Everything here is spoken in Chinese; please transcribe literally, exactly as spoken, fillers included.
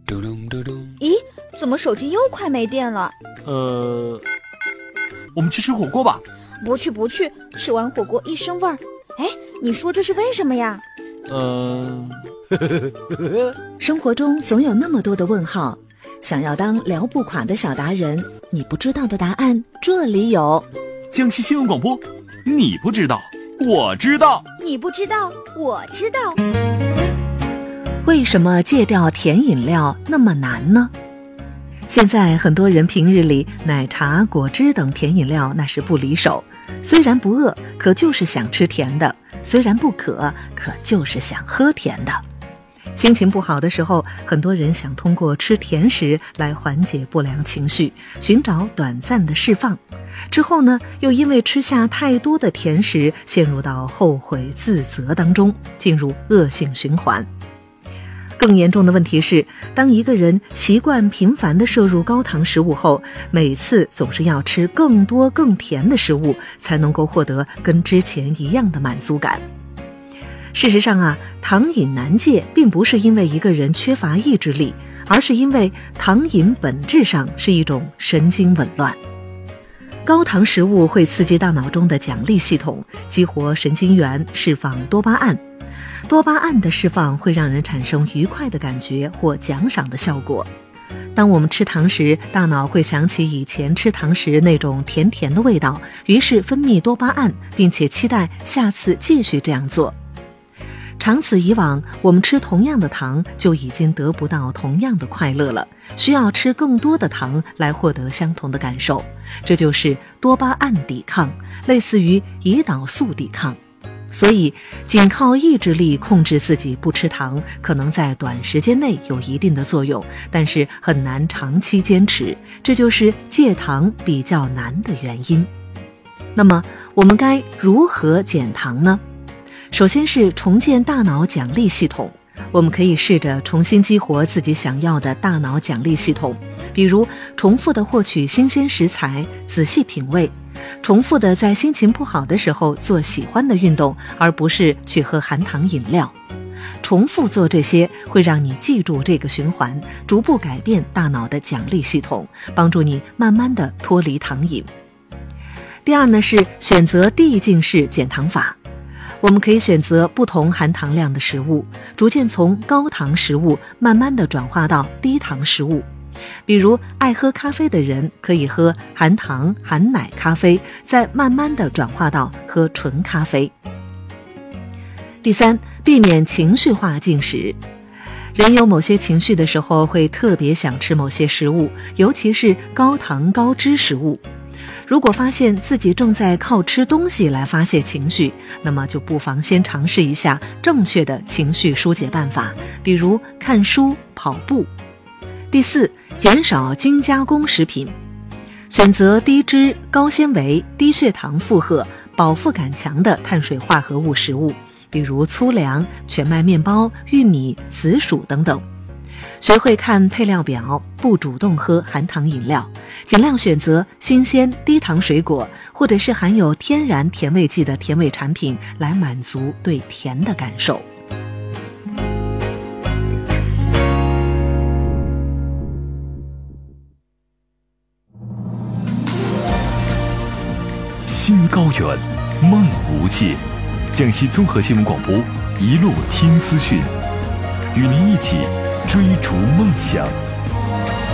咦，怎么手机又快没电了？ 呃，我们去吃火锅吧。 不去不去，吃完火锅一身味儿。哎，你说这是为什么呀？ 嗯、 呃，生活中总有那么多的问号，想要当聊不垮的小达人，你不知道的答案这里有。 江西新闻广播，你不知道，我知道； 你不知道，我知道。 为什么戒掉甜饮料那么难呢？现在很多人平日里奶茶、果汁等甜饮料那是不离手，虽然不饿，可就是想吃甜的；虽然不渴，可就是想喝甜的。心情不好的时候，很多人想通过吃甜食来缓解不良情绪，寻找短暂的释放。之后呢，又因为吃下太多的甜食，陷入到后悔自责当中，进入恶性循环。更严重的问题是，当一个人习惯频繁地摄入高糖食物后，每次总是要吃更多更甜的食物，才能够获得跟之前一样的满足感。事实上啊，糖瘾难戒并不是因为一个人缺乏意志力，而是因为糖瘾本质上是一种神经紊乱。高糖食物会刺激大脑中的奖励系统，激活神经元，释放多巴胺。多巴胺的释放会让人产生愉快的感觉或奖赏的效果。当我们吃糖时，大脑会想起以前吃糖时那种甜甜的味道，于是分泌多巴胺，并且期待下次继续这样做。长此以往，我们吃同样的糖就已经得不到同样的快乐了，需要吃更多的糖来获得相同的感受。这就是多巴胺抵抗，类似于胰岛素抵抗。所以仅靠意志力控制自己不吃糖，可能在短时间内有一定的作用，但是很难长期坚持，这就是戒糖比较难的原因。那么我们该如何减糖呢？首先是重建大脑奖励系统，我们可以试着重新激活自己想要的大脑奖励系统，比如重复的获取新鲜食材，仔细品味，重复的在心情不好的时候做喜欢的运动，而不是去喝含糖饮料。重复做这些会让你记住这个循环，逐步改变大脑的奖励系统，帮助你慢慢的脱离糖瘾。第二呢，是选择递进式减糖法。我们可以选择不同含糖量的食物，逐渐从高糖食物慢慢的转化到低糖食物。比如爱喝咖啡的人可以喝含糖含奶咖啡，再慢慢的转化到喝纯咖啡。第三，避免情绪化进食。人有某些情绪的时候会特别想吃某些食物，尤其是高糖高脂食物。如果发现自己正在靠吃东西来发泄情绪，那么就不妨先尝试一下正确的情绪疏解办法，比如看书、跑步。第四，减少精加工食品，选择低脂、高纤维、低血糖负荷、饱腹感强的碳水化合物食物，比如粗粮、全麦面包、玉米、紫薯等等。学会看配料表，不主动喝含糖饮料，尽量选择新鲜低糖水果，或者是含有天然甜味剂的甜味产品，来满足对甜的感受。 心高远，梦无界。江西综合新闻广播，一路听资讯，与您一起追逐梦想。